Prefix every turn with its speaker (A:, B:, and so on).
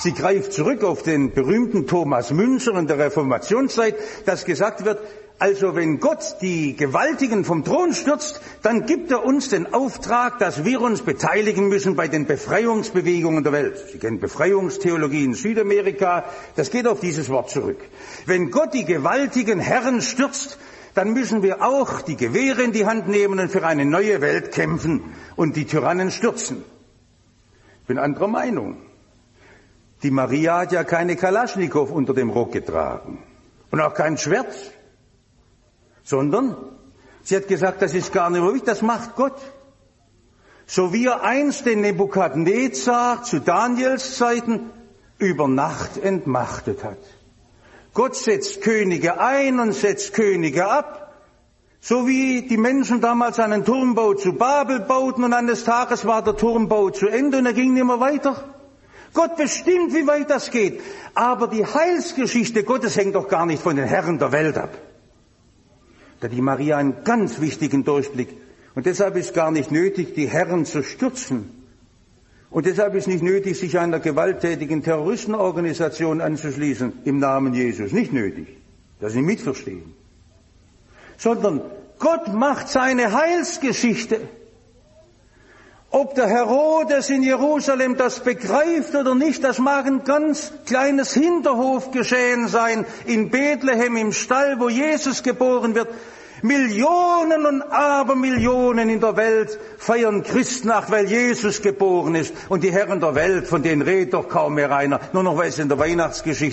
A: Sie greift zurück auf den berühmten Thomas Müntzer in der Reformationszeit, dass gesagt wird, also wenn Gott die Gewaltigen vom Thron stürzt, dann gibt er uns den Auftrag, dass wir uns beteiligen müssen bei den Befreiungsbewegungen der Welt. Sie kennen Befreiungstheologie in Südamerika, das geht auf dieses Wort zurück. Wenn Gott die gewaltigen Herren stürzt, dann müssen wir auch die Gewehre in die Hand nehmen und für eine neue Welt kämpfen und die Tyrannen stürzen. Ich bin anderer Meinung. Die Maria hat ja keine Kalaschnikow unter dem Rock getragen und auch kein Schwert, sondern sie hat gesagt, das ist gar nicht mehr wichtig, das macht Gott. So wie er einst den Nebukadnezar zu Daniels Zeiten über Nacht entmachtet hat. Gott setzt Könige ein und setzt Könige ab, so wie die Menschen damals einen Turmbau zu Babel bauten und eines Tages war der Turmbau zu Ende und er ging nicht mehr weiter. Gott bestimmt, wie weit das geht. Aber die Heilsgeschichte Gottes hängt doch gar nicht von den Herren der Welt ab. Da hat die Maria einen ganz wichtigen Durchblick. Und deshalb ist gar nicht nötig, die Herren zu stürzen. Und deshalb ist nicht nötig, sich einer gewalttätigen Terroristenorganisation anzuschließen im Namen Jesus. Nicht nötig, dass Sie mitverstehen. Sondern Gott macht seine Heilsgeschichte. Ob der Herodes in Jerusalem das begreift oder nicht, das mag ein ganz kleines Hinterhofgeschehen sein, in Bethlehem im Stall, wo Jesus geboren wird. Millionen und Abermillionen in der Welt feiern Christnacht, weil Jesus geboren ist. Und die Herren der Welt, von denen redet doch kaum mehr einer, nur noch weil es in der Weihnachtsgeschichte